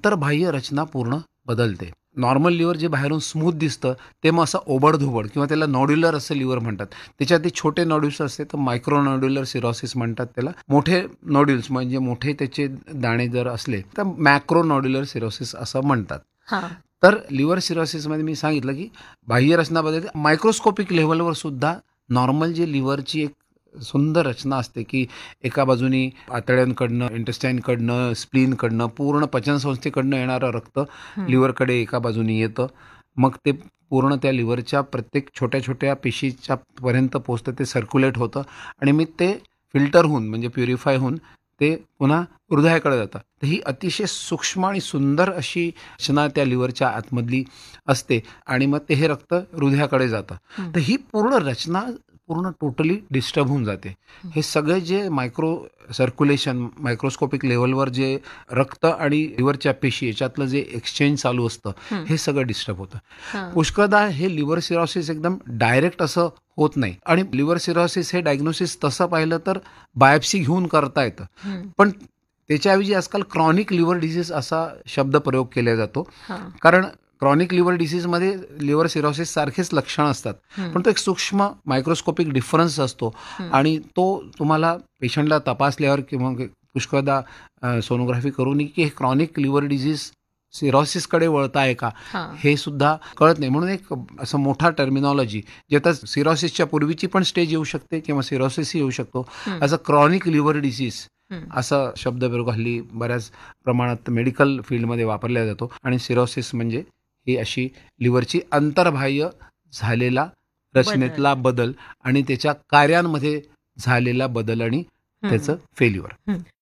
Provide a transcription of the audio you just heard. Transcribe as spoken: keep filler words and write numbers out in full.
अंतर्बाह्य रचना पूर्ण बदलते. Normal liver जे बाहेरून स्मूथ दिसतं ते मग असं ओबडधोबड किंवा त्याला नॉड्युलर असं लिव्हर म्हणतात. त्याच्यात ते छोटे नॉड्युल्स असते तर मायक्रो नॉड्युलर सिरोसिस म्हणतात त्याला. मोठे नॉड्युल्स म्हणजे मोठे त्याचे दाणे जर असले तर मॅक्रो नॉड्युलर सिरोसिस असं म्हणतात. तर लिव्हर सिरोसिसमध्ये मी सांगितलं की बाह्य रचना बदलते. मायक्रोस्कोपिक लेव्हलवर सुद्धा नॉर्मल जे लिव्हरची एक सुंदर रचना असते की एका बाजूनी आतड्यांकडनं, इंटेस्टाईनकडनं, स्प्लीनकडनं, पूर्ण पचनसंस्थेकडनं येणारं रक्त लिव्हरकडे एका बाजूनी येतं. मग ते पूर्ण त्या लिव्हरच्या प्रत्येक छोट्या छोट्या पेशीच्या पर्यंत पोचतं, ते सर्क्युलेट होतं आणि मग ते फिल्टर होऊन म्हणजे प्युरिफाय होऊन ते पुन्हा हृदयाकडे जातं. तर ही अतिशय सूक्ष्म आणि सुंदर अशी रचना त्या लिव्हरच्या आतमधली असते आणि मग ते हे रक्त हृदयाकडे जातं. तर ही पूर्ण रचना पूर्ण टोटली डिस्टर्ब होऊन जाते. हे सगळे जे मायक्रो सर्क्युलेशन मायक्रोस्कोपिक लेव्हलवर जे रक्त आणि लिव्हरच्या पेशी याच्यातलं जे एक्सचेंज चालू असतं हे सगळं डिस्टर्ब होतं. पुष्कळदा हे लिव्हर सिरोसिस एकदम डायरेक्ट असं होत नाही आणि लिव्हर सिरोसिस हे डायग्नोसिस तसं पाहिलं तर बायोप्सी घेऊन करता येतं. पण त्याच्याऐवजी आजकाल क्रॉनिक लिव्हर डिसीज असा शब्द प्रयोग केला जातो. कारण क्रॉनिक लिव्हर डिसीजमध्ये लिव्हर सिरोसिस सारखेच लक्षणं असतात पण तो एक सूक्ष्म मायक्रोस्कोपिक डिफरन्स असतो आणि तो तुम्हाला पेशंटला तपासल्यावर किंवा पुष्कळदा सोनोग्राफी करून की हे क्रॉनिक लिव्हर डिसीज सिरोसिसकडे वळत आहे का हे सुद्धा कळत नाही. म्हणून एक असं मोठा टर्मिनॉलॉजी जे आता सिरोसिसच्या पूर्वीची पण स्टेज येऊ शकते किंवा सिरोसिसही येऊ शकतो असं क्रॉनिक लिव्हर डिसीज असा शब्दप्रयोग हल्ली बऱ्याच प्रमाणात मेडिकल फील्डमध्ये वापरला जातो. आणि सिरोसिस म्हणजे ही अशी लिव्हरची अंतर्बाह्य झालेला रचनेतला बदल आणि त्याच्या कार्यांमध्ये झालेला बदल आणि त्याचं फेल्युअर.